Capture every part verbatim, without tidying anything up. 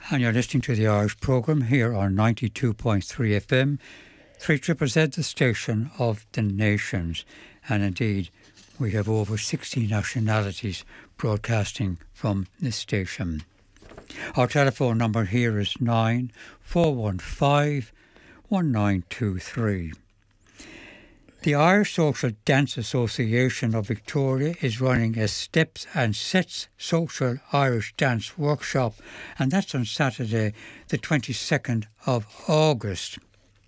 And you're listening to the Irish programme here on ninety-two point three F M, three Z Z Z, the station of the nations. And indeed, we have over sixty nationalities broadcasting from this station. Our telephone number here is nine four one five one nine two three. The Irish Social Dance Association of Victoria is running a Steps and Sets Social Irish Dance Workshop, and that's on Saturday the twenty-second of August.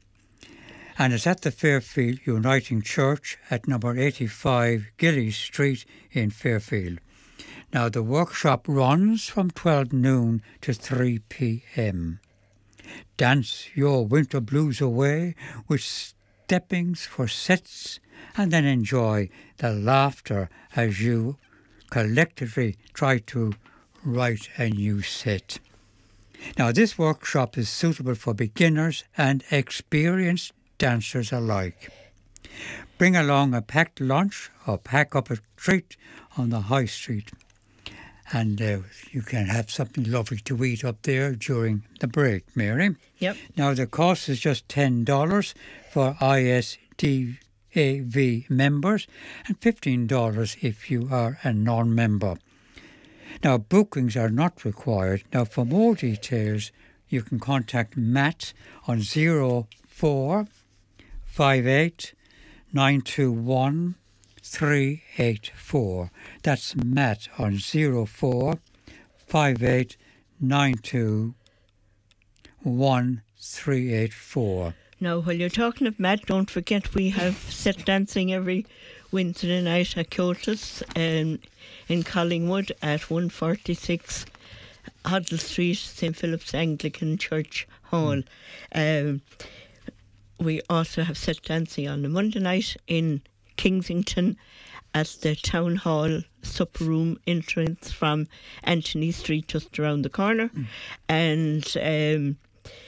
And it's at the Fairfield Uniting Church at number eighty-five Gillies Street in Fairfield. Now the workshop runs from twelve noon to three p m. Dance your winter blues away with steppings for sets, and then enjoy the laughter as you collectively try to write a new set. Now this workshop is suitable for beginners and experienced dancers alike. Bring along a packed lunch or pack up a treat on the high street, and uh, you can have something lovely to eat up there during the break, Mary. Yep. Now the cost is just ten dollars for I S D A V members and fifteen dollars if you are a non-member. Now bookings are not required. Now for more details you can contact Matt on zero four five eight nine two one three eight four. That's Matt on zero four five eight nine two one three eight four. Now, while you're talking of Matt, don't forget we have set dancing every Wednesday night at Kyoto's um, in Collingwood at one forty-six Hoddle Street, Saint Philip's Anglican Church Hall. Mm. Um, we also have set dancing on a Monday night in Kingsington at the Town Hall supper room entrance from Anthony Street, just around the corner. Mm. And um,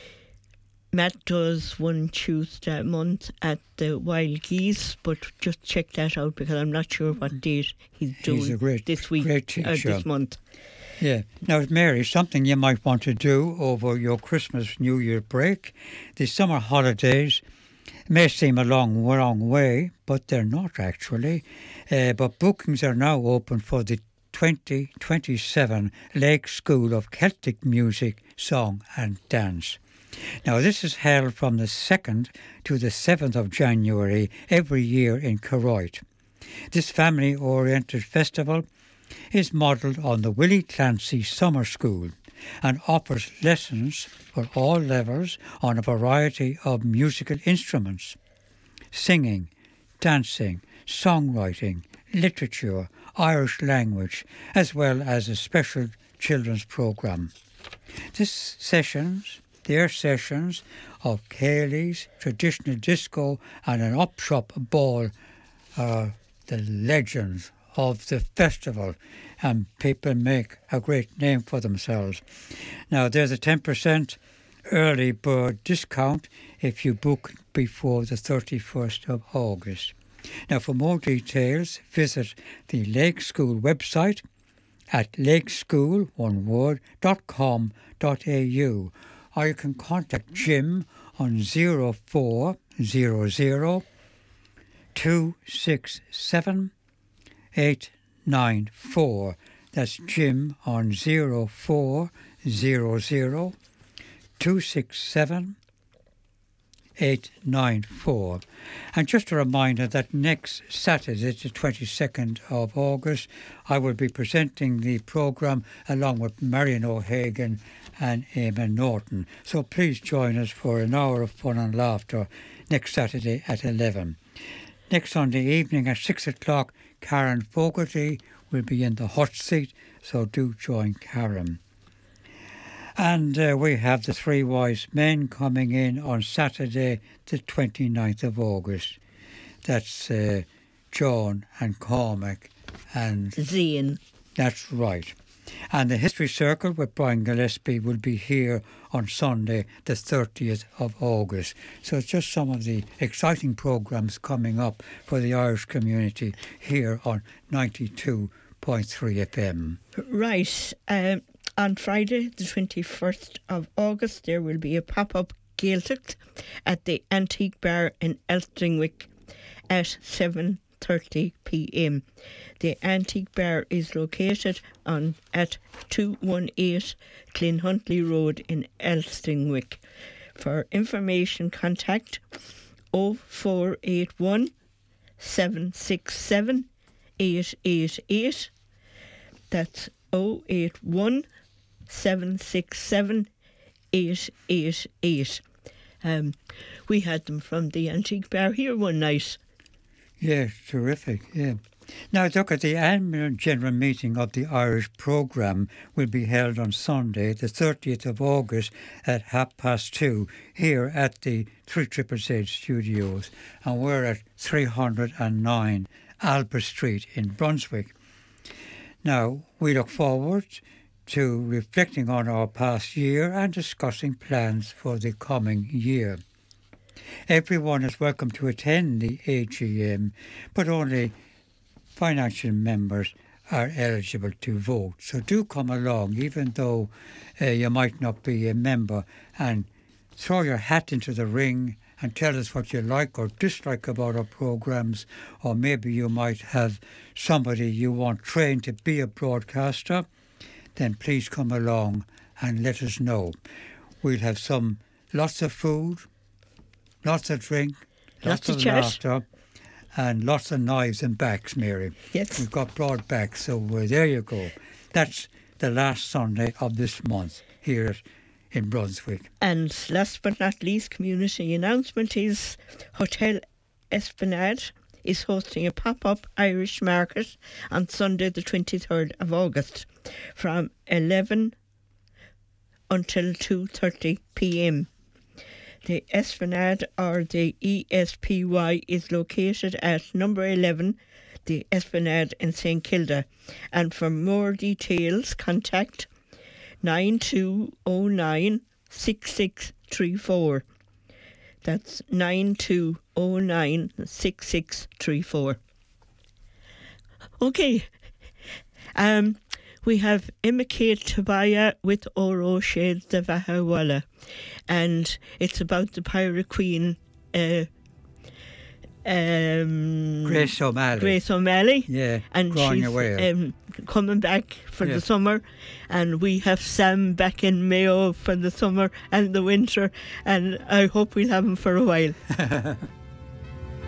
Matt does one Tuesday a month at the Wild Geese, but just check that out because I'm not sure what date he's doing he's a great, this week great or this month. Yeah. Now, Mary, something you might want to do over your Christmas, New Year break, the summer holidays may seem a long, long way, but they're not actually. Uh, but bookings are now open for the twenty twenty-seven Lake School of Celtic Music, Song and Dance. Now, this is held from the second to the seventh of January every year in Keroit. This family-oriented festival is modelled on the Willie Clancy Summer School and offers lessons for all levels on a variety of musical instruments: singing, dancing, songwriting, literature, Irish language, as well as a special children's programme. This sessions Their sessions of Céilís, traditional disco and an up-shop ball are the legends of the festival, and people make a great name for themselves. Now there's a ten percent early bird discount if you book before the thirty-first of August. Now for more details visit the Lake School website at lakeschool, one word, dot com dot a u. Or you can contact Jim on zero four zero zero two six seven eight nine four. That's Jim on zero four zero zero two six seven eight nine four. And just a reminder that next Saturday, the twenty-second of August, I will be presenting the programme along with Marion O'Hagan and Eamon Norton. So please join us for an hour of fun and laughter next Saturday at eleven. Next Sunday evening at six o'clock, Karen Fogarty will be in the hot seat, so do join Karen. And uh, we have the Three Wise Men coming in on Saturday the twenty-ninth of August. That's uh, John and Cormac and Zian. That's right. And the History Circle with Brian Gillespie will be here on Sunday the thirtieth of August. So it's just some of the exciting programmes coming up for the Irish community here on ninety-two point three F M. Right. Um, On Friday, the twenty-first of August, there will be a pop-up Gaeltacht at the Antique Bar in Elstringwick at seven thirty p m. The Antique Bar is located on at two eighteen Clinhuntley Road in Elstringwick. For information, contact oh four eight one, seven six seven, eight eight eight. That's oh eight one, seven six seven, eight eight eight. Um, we had them from the Antique Bar here one night. Yes, terrific, yeah. Now, look, at the annual general meeting of the Irish programme will be held on Sunday, the thirtieth of August at half past two here at the three Z Z Studios, and we're at three hundred nine Albert Street in Brunswick. Now, we look forward to reflecting on our past year and discussing plans for the coming year. Everyone is welcome to attend the A G M, but only financial members are eligible to vote. So do come along, even though uh, you might not be a member, and throw your hat into the ring and tell us what you like or dislike about our programmes, or maybe you might have somebody you want trained to be a broadcaster. Then please come along and let us know. We'll have some lots of food, lots of drink, lots, lots of, of laughter, and lots of knives and backs, Mary. Yes. We've got broad backs, so uh, there you go. That's the last Sunday of this month here in Brunswick. And last but not least, community announcement is Hotel Esplanade is hosting a pop-up Irish market on Sunday the twenty-third of August from eleven until two thirty p m. The Esplanade, or the E S P Y, is located at number eleven, the Esplanade in Saint Kilda. And for more details, contact nine two oh nine, six six three four. That's nine two oh nine, six six three four. Okay. Um, we have Emma Kate Tabaya with Oro Shades de Vahawala, and it's about the Pirate Queen, uh, um, Grace O'Malley. Grace O'Malley. Yeah, and going she's away. Um, coming back for yeah. the summer, and we have Sam back in Mayo for the summer and the winter, and I hope we'll have him for a while.